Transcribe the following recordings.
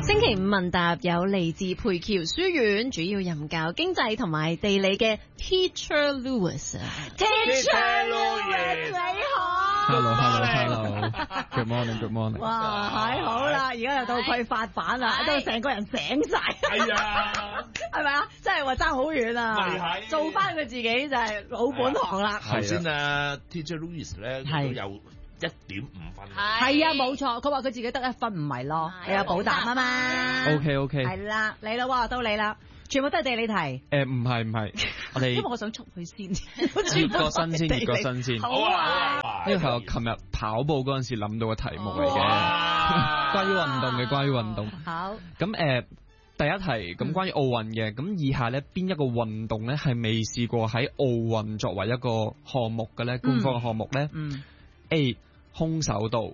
星期五問答有嚟自培僑書院，主要任教經濟同埋地理嘅 Teacher Louis 啊 ，Teacher Louis 你好 ，Hello，Good morning。 哇，係好啦，而家又到佢發版啦，都成個人醒晒。 係啊， 係咪啊？真係話爭好遠啊！做翻佢自己就係老本行啦。 頭先啊 ，Teacher Louis 咧都有1.5分。 係啊，冇錯。佢話佢自己得1分，唔係咯，你有補答啊嘛。 OK。 係啦，嚟啦喎，到你啦，全部都係地理題。 唔係，我哋因為我想出去先， 熱個身先。 好啊。 呢個係我琴日跑步嗰陣時諗到嘅題目嚟嘅，關於運動。 好。 咁第一題咁關於奧運嘅，咁以下咧邊一個運動咧係未試過喺奧運作為一個項目嘅咧？官方嘅項目咧？A 空手道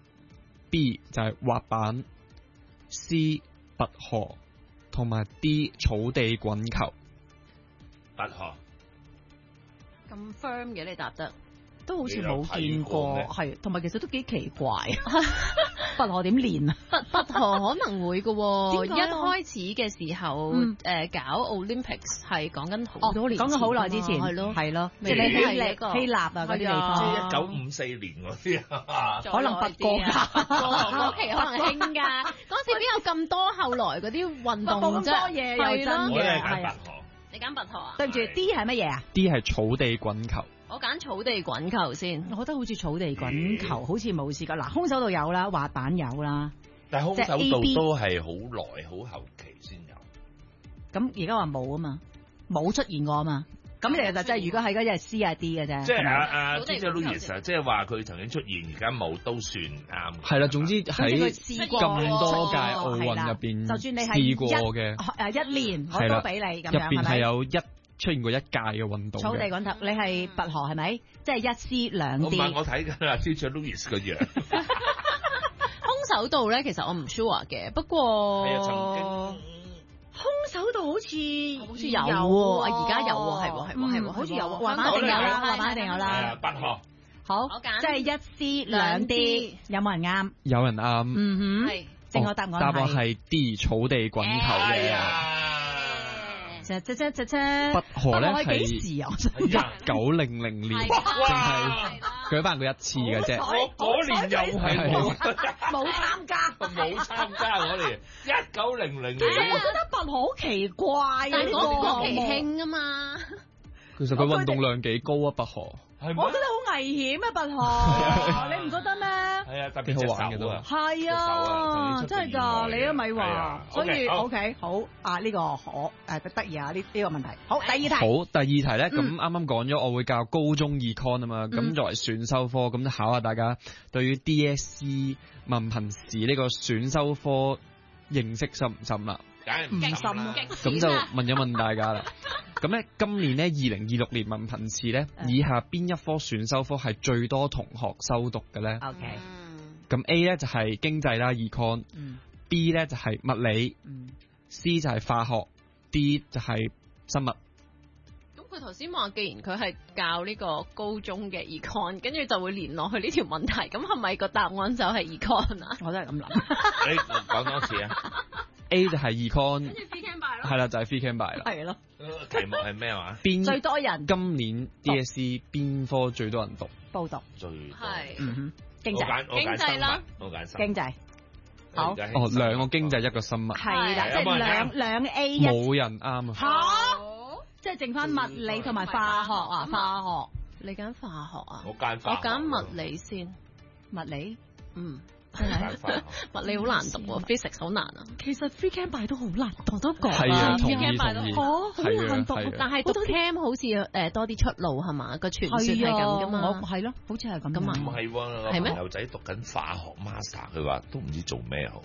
，B 就係滑板 ，C 拔河，同埋 D 草地滾球。 拔河。 咁 firm 嘅你答得， 都好似冇見過，係，同埋其實都幾奇怪。拔河點練啊？ 拔河可能會嘅喎，一開始嘅時候搞 Olympics 係講緊好多年， 講緊好耐之前，係咯，即係希臘啊嗰啲地方， 即係1954年嗰啲啊， 可能拔過㗎， 嗰期可能興㗎，嗰時邊有咁多後來嗰啲運動啫， 咁多嘢又真嘅，係啊。 你揀拔河啊？ 對唔住 D 係乜嘢啊 ？D 係草地滾球。 我揀草地滾球先， 我覺得好似草地滾球好似冇試過。嗱，空手道有啦，滑板有啦， 但係空手道都係好耐好後期先有。 咁而家話冇啊嘛，冇出現過啊嘛。咁其實真係如果係嗰隻 C 啊 D 嘅啫。 即係Teacher Louis 即係話佢曾經出現，而家冇都算啱。 係啦，總之喺咁多屆奧運入邊， 就算你係試過嘅 1年，我都俾你咁樣。 入邊係有出現過一屆嘅運動。 草地滾球，你係拔河係咪？即係1 C 2 D。 我睇緊啦，Teacher Louis 個樣。 空手道咧，其實我唔 sure 嘅，不過係啊，曾經。 空手道好似有喎，而家有喎，係好似有喎，滑板一定有啦，滑板一定有啦。 拔河。 好，即係1 C 2 D，有冇人啱？ 有人啱。 係。 正確答案係 D 草地滾球嘅。拔河咧係幾時啊 ？1900年，淨係舉辦過一次嘅啫。 我嗰年又係冇參加嗰年，1900年。 我覺得拔河好奇怪， 但係嗰期興啊嘛。 其實佢運動量幾高啊，拔河。 我覺得好危險啊，拔河，你唔覺得咩？ 係啊，特別好玩嘅都係啊，真係㗎，你都咪話，所以 OK 好啊，呢個得意啊，呢個問題。好，第二題。 好，第二題咧，咁啱啱講咗，我會教高中 Econ 啊嘛，咁作為選修科，咁考下大家對於 DSE 文憑試呢個選修科認識深唔深啦？ 唔深， 咁就問大家啦。咁咧，今年咧2026年文憑試咧，以下邊一科選修科係最多同學修讀嘅咧 ？OK。 咁 A 咧就係經濟啦 Econ，B 咧就係物理，C 就係化學，D 就係生物。 咁佢頭先話，既然佢係教呢個高中嘅 Econ，跟住就會連落去呢條問題，咁係咪個答案就係 Econ 啊？ 我都係咁諗。 你講多次啊！ A 就係 Econ， 跟住 free camp by 咯， 係啦，就係 free camp by 啦。 係咯。 題目係咩話？ 最多人今年 DSE 邊科最多人讀？ 報讀最多係經濟， 經濟啦， 我揀經濟。好兩個經濟一個生物。 係啦，即係兩 A 一。 冇人啱啊！ 嚇！即係剩翻物理同埋化學啊！化學， 你揀化學啊？ 我揀物理先。 物理， 真係物理好難讀喎 ，physics 好難啊。 其實 free camp by 都好難讀，都講係啊，同意。 好難讀， 但係讀 cam 好似多啲出路係嘛？個傳說係咁噶嘛？ 係咯，好似係咁。 咁啊， 唔係喎，係咩？友仔讀緊化學 master，佢話都唔知做咩好。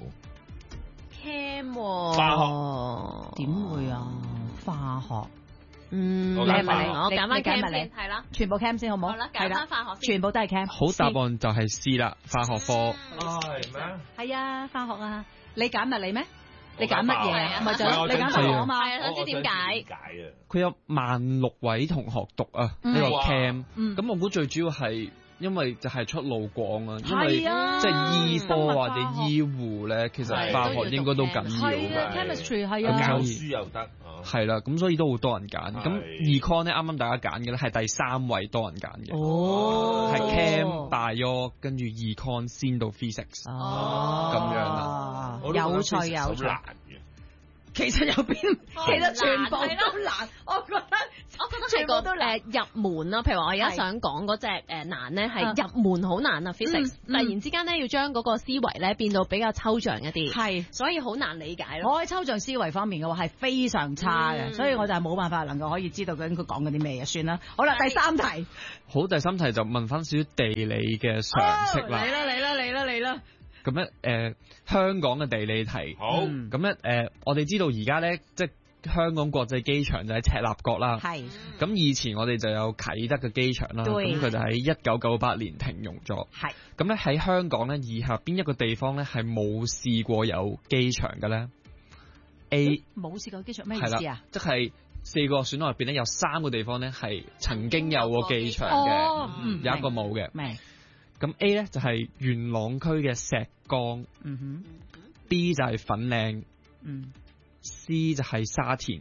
cam 化學點會啊？化學。 你係咪你？我揀翻 cam 先，係啦， 全部 cam 先好唔好？ 好啦，揀翻化學先， 全部都係 cam。 好，答案就係 C 啦，化學科。 係咩？ 係啊，化學啊，你揀物理咩？你揀乜嘢啊？咪就你揀化學啊嘛。 係啊，想知點解？ 佢有16000位同學讀啊，呢個 cam。咁我估最主要係因為就係出路廣啊，因為即係醫科或者醫護咧，其實化學應該都緊要嘅。 chemistry 係啊， 教書又得。 係啦，咁所以都好多人揀。咁 Econ 咧，啱啱大家揀嘅咧係第3位多人揀嘅。 哦， 係 Chem、Bio 跟住 Econ 先到 Physics。咁樣啦， 有趣有趣。其實有邊？其實全部都難，我覺得係個入門啦。譬如話我而家想講嗰隻難咧，係入門好難啊 physics。突然之間咧要將嗰個思維咧變到比較抽象一啲，係，所以好難理解咯。 我喺抽象思維方面嘅話係非常差嘅，所以我就係冇辦法能夠可以知道究竟佢講緊啲咩嘢。算啦，好啦，第3題。 好，第3題就問翻少少地理嘅常識啦。 嚟啦！ 咁咧香港嘅地理題， 好， 咁咧我哋知道而家咧，即係香港國際機場就喺赤鱲角啦。係。咁以前我哋就有啟德嘅機場啦，咁佢就喺1998年停用咗。係。咁咧喺香港咧，以下邊一個地方咧係冇試過有機場嘅咧 ？A 冇試過機場咩意思啊？ 即係4個選項入邊咧，有3個地方咧係曾經有過機場嘅，有一個冇嘅。明。咁 A 咧就係元朗區嘅石崗，B 就係粉嶺，C 就係沙田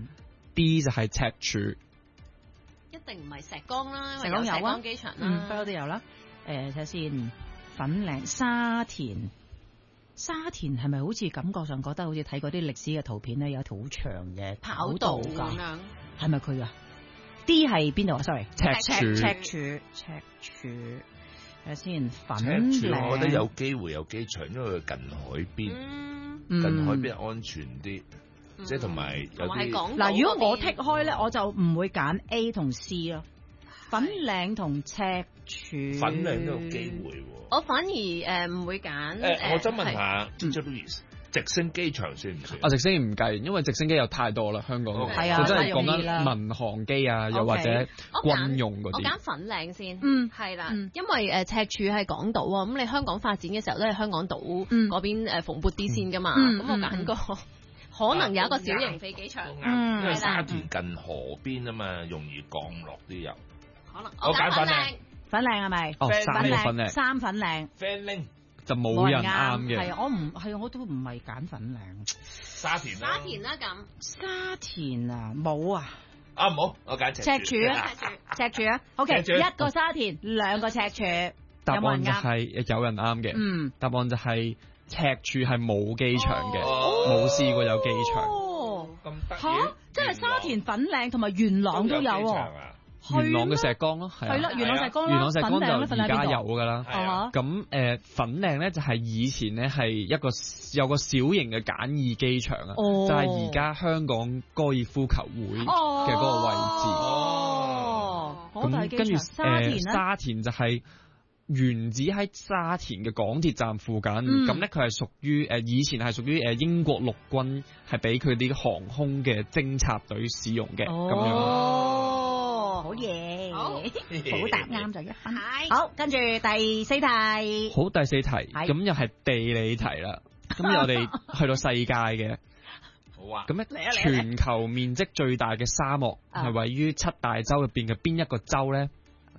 ，D 就係赤柱。 一定唔係石崗啦，因為有石崗機場啦， 不嬲都有啦。睇下先，粉嶺、沙田係咪好似感覺上覺得好似睇嗰啲歷史嘅圖片咧，有一條好長嘅跑道咁樣？係咪佢啊 ？D 係邊度啊 ？Sorry， 赤柱。睇下先，粉嶺我覺得有機會有機場，因為佢近海邊，近海邊安全啲，即係同埋有啲。 嗱，如果我剔開咧，我就唔會揀 A 同 C 咯。粉嶺同赤柱， 粉嶺都有機會喎。 我反而唔會揀。 我想問下 Louis，直升機場算唔算？ 直升機唔計，因為直升機有太多啦，香港係啊， 真係講緊民航機啊，又或者軍用嗰啲。 我揀粉嶺先，係啦，因為赤柱係港島啊，咁你香港發展嘅時候都係香港島嗰邊蓬勃啲先噶嘛，咁我揀個可能有一個小型飛機場， 因為沙田近河邊啊嘛，容易降落啲油。 可能我揀粉嶺， 粉嶺係咪？三粉嶺。 就冇人啱嘅。 係我都唔係揀粉嶺。 沙田啦咁。 沙田啊，冇啊。 唔好，我揀赤柱啊。 赤柱啊。OK， 一個沙田，2個赤柱。 答案就係有人啱嘅。答案就係赤柱係冇機場嘅，冇試過有機場。 咁得意。 即係沙田、粉嶺同埋元朗都有喎。 元朗嘅石崗咯，係啦， 元朗石崗啦， 元朗石崗就而家有噶啦。 咁粉嶺咧就係以前咧係有個小型嘅簡易機場啊，就係而家香港高爾夫球會嘅嗰個位置。咁跟住沙田就係原址喺沙田嘅港鐵站附近。咁咧佢係屬於以前係屬於英國陸軍係俾佢啲航空嘅偵察隊使用嘅咁樣。 好嘢，好答啱就1分。好，跟住第4題。 好，第4題，咁又係地理題啦。咁我哋去到世界嘅。 好啊。 咁咧，全球面積最大嘅沙漠係位於7大洲入邊嘅邊一個洲咧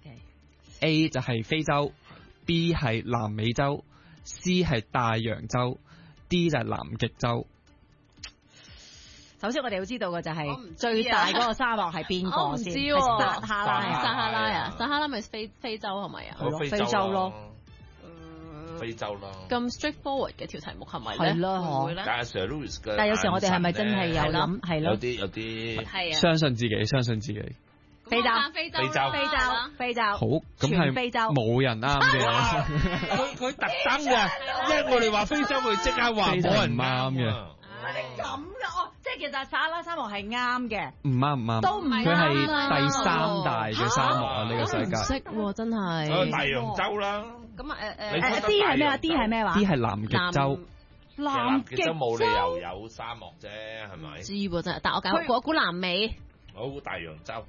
？A 就係非洲，B 係南美洲，C 係大洋洲，D 就係南極洲。 首先我哋要知道嘅就係最大嗰個沙漠係邊個先？ 撒哈拉咪非洲係咪啊？ 非洲咯。 非洲咯。 咁 straightforward 嘅條題目係咪咧？ 係咯， 但係 Sir Louis 嘅， 但係有時我哋係咪真係有諗？係咯。 有啲係啊。 相信自己。 非洲。 好，咁係非洲冇人啱嘅。 佢特登嘅，因為我哋話非洲，佢即刻話冇人啱嘅。 咁嘅即係其實撒哈拉沙漠係啱嘅， 唔啱， 都唔係佢係第3大嘅沙漠啊！呢個世界唔識喎，真係。 大洋洲啦。 咁 D 係咩啊 ？D 係咩話 ？D 係南極洲。 南極洲冇理由有沙漠啫，係咪？ 知喎真係，但我估南美。 我估大洋洲。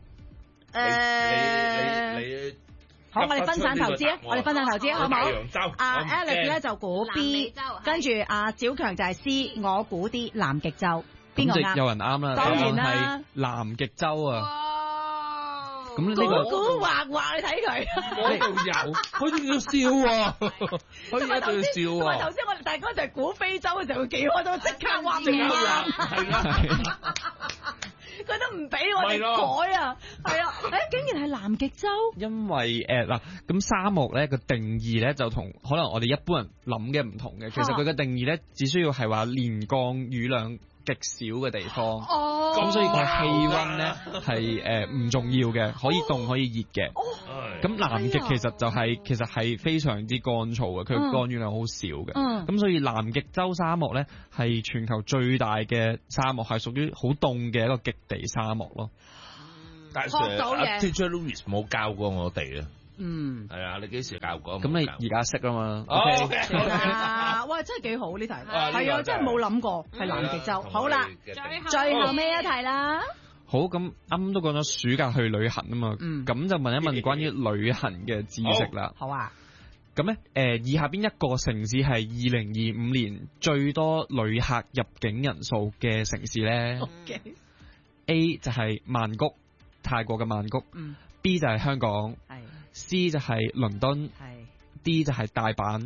你好，我哋分散投資啊！好唔好？ 大洋洲。 Alex 咧就估 B， 跟住小強就係 C， 我估 D 南極洲。邊個啱？ 有人啱啦， 當然啦， 係南極洲啊！ 咁呢個古惑惑，你睇佢， 我度有，佢仲要笑啊，佢而家仲要笑啊。 頭先我哋大哥就係估非洲嘅時候，佢幾開到即刻畫面啊， 係啦。 佢都唔俾我哋改啊，係啊，竟然係南極洲。 因為嗱，咁沙漠咧個定義咧就同可能我哋一般人諗嘅唔同嘅，其實佢嘅定義咧只需要係話連降雨量極少嘅地方，咁所以佢氣溫咧係唔重要嘅，可以凍可以熱嘅。咁南極其實就係非常之乾燥嘅，佢降雨量好少嘅。咁所以南極洲沙漠咧係全球最大嘅沙漠，係屬於好凍嘅一個極地沙漠咯。 但係 Teacher Louis 冇教過我哋啊。係啊，你幾時教過？ 咁你而家識啦嘛 ？OK， 哇，真係幾好呢題，係啊，真係冇諗過係南極洲。好啦，最後尾一題啦。 好，咁啱都講咗暑假去旅行啊嘛，咁就問一問關於旅行嘅知識啦。 好啊。 咁咧，以下邊一個城市係2025年最多旅客入境人數嘅城市咧？A 就係曼谷，泰國嘅曼谷。B 就係香港。C 就係倫敦，D 就係大阪。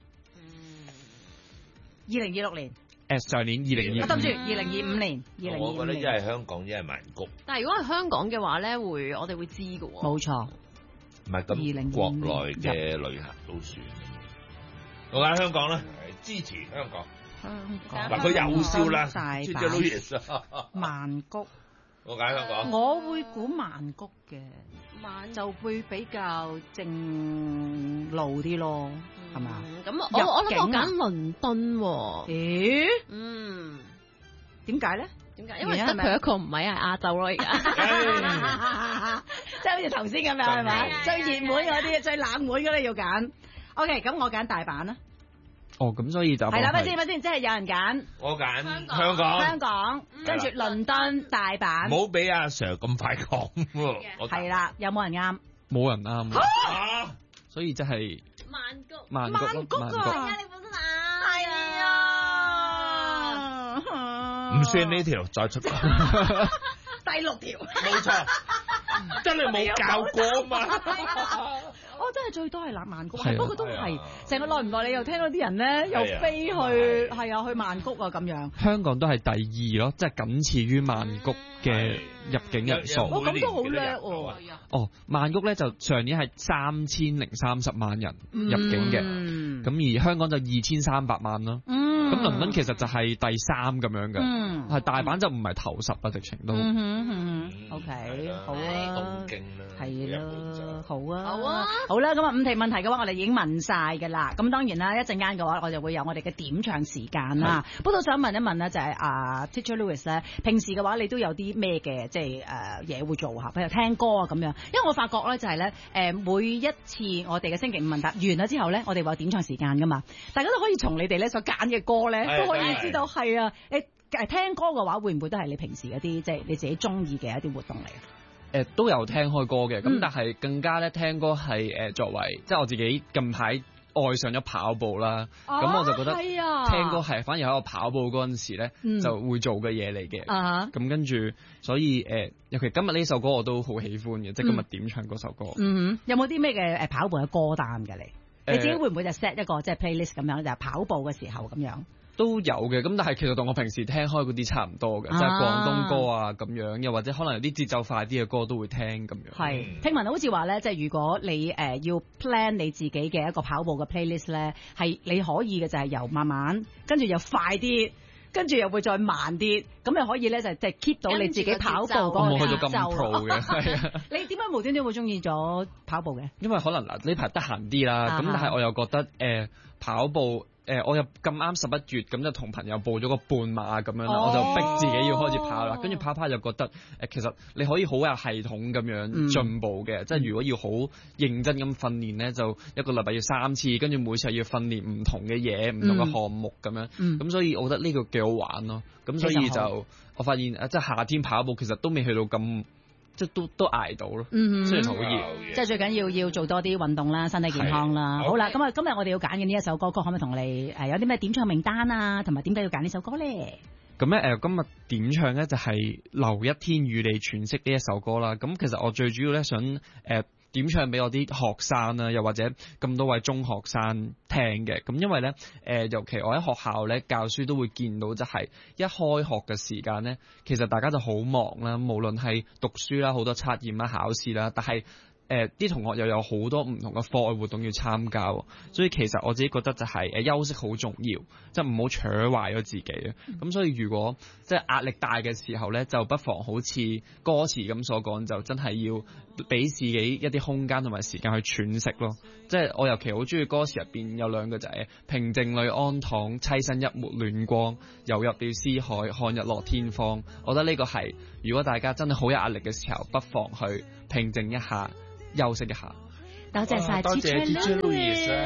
2026年。 上年2025。 對唔住，2025年。 我覺得一係香港，一係曼谷。 但係如果係香港嘅話咧，我哋會知㗎喎。 冇錯。 唔係咁，國內嘅旅客都算。我揀香港啦，支持香港。 香港。 嗱，佢又笑啦。 大阪。曼谷。 我揀香港。 我會估曼谷嘅。就會比較正路啲咯，係嘛？ 咁我諗我揀倫敦喎。 咦？點解咧？ 點解？因為得佢一個唔係亞洲咯，而家。 即係好似頭先咁樣係咪？最熱門嗰啲，最冷門嗰啲要揀。OK，咁我揀大阪啦。 咁所以就係啦，咪先，即係有人揀。 我揀香港， 跟住倫敦、大阪。 唔好俾阿 Sir 咁快講喎。 係啦，有冇人啱？ 冇人啱。所以即係曼谷。 曼谷啊！你本身係啊， 唔算呢條，再出。 第6條。 冇錯，真係冇教過啊嘛。 真係最多係曼谷，不過都係成個耐唔耐，你又聽到啲人咧又飛去去曼谷啊咁樣。香港都係第2咯，即係僅次於曼谷嘅入境人數。 咁都好叻喎。 曼谷咧就上年係3030萬人入境嘅，咁而香港就2300萬咯。咁倫敦其實就係第3咁樣嘅，係大阪就唔係頭10啊，直情都。 OK， 好啊。 東京啦， 係啦，好啊。好啦，咁啊5題問題嘅話，我哋已經問晒㗎啦。咁當然啦，一陣間嘅話，我就會有我哋嘅點唱時間啦。不過想問一問咧，就係Teacher Louis 咧，平時嘅話你都有啲咩嘅即係嘢會做下，譬如聽歌啊咁樣。因為我發覺咧就係咧每一次我哋嘅星期五問答完咗之後咧，我哋會有點唱時間噶嘛，大家都可以從你哋咧所揀嘅歌咧都可以知道係啊。你聽歌嘅話，會唔會都係你平時一啲即係你自己中意嘅一啲活動嚟啊？ 都有聽開歌嘅，咁但係更加咧聽歌係作為即係我自己近排愛上咗跑步啦，咁我就覺得聽歌係反而喺我跑步嗰陣時咧就會做嘅嘢嚟嘅。咁跟住所以尤其今日呢首歌我都好喜歡嘅，即係今日點唱嗰首歌。 有冇啲咩嘅跑步嘅歌單㗎你自己會唔會就 set 一個即係 playlist 咁樣，就係跑步嘅時候咁樣？ 都有嘅，咁但係其實同我平時聽開嗰啲差唔多嘅，即係廣東歌啊咁樣，又或者可能有啲節奏快啲嘅歌都會聽咁樣。 係，聽聞好似話咧，即係如果你要 plan 你自己嘅一個跑步嘅 playlist 咧，係你可以嘅就係由慢慢，跟住又快啲，跟住又會再慢啲，咁你可以咧就即係 keep 到你自己跑步嗰個節奏。 我冇去到咁 pro 嘅，係啊。 你點解無端端會中意咗跑步嘅？ 因為可能嗱呢排得閒啲啦，咁但係我又覺得跑步。我又咁啱11月咁就同朋友報咗個半馬咁樣啦，我就逼自己要開始跑啦。跟住跑就覺得其實你可以好有系統咁樣進步嘅，即係如果要好認真咁訓練咧，就一個禮拜要3次，跟住每次要訓練唔同嘅嘢、唔同嘅項目咁樣。咁所以我覺得呢個幾好玩咯。咁所以就我發現即係夏天跑步其實都未去到咁。即係都捱到咯，雖然好熱， 即係最緊要做多啲運動啦，身體健康啦。好啦，咁啊，今日我哋要揀嘅呢一首歌曲，可唔可以同你有啲咩點唱名單啊？同埋點解要揀呢首歌咧？ 咁咧今日點唱咧就係留一天與你詮釋呢一首歌啦。咁其實我最主要咧想點唱俾我啲學生啦，又或者咁多位中學生聽嘅。咁因為咧尤其我喺學校咧教書都會見到，就係一開學嘅時間咧，其實大家就好忙啦，無論係讀書啦、好多測驗啦、考試啦，但係啲同學又有好多唔同嘅課外活動要參加，所以其實我自己覺得就係休息好重要，即係唔好扯壞咗自己啊。咁所以如果即係壓力大嘅時候咧，就不妨好似歌詞咁所講，就真係要俾自己一啲空間同埋時間去喘息咯。即係我尤其好中意歌詞入邊有兩個就係平靜裏安躺，棲身一抹暖光，游入了思海，看日落天荒。我覺得呢個係如果大家真係好有壓力嘅時候，不妨去平靜一下，休息一下。 多謝晒， 多謝 Teacher Louis。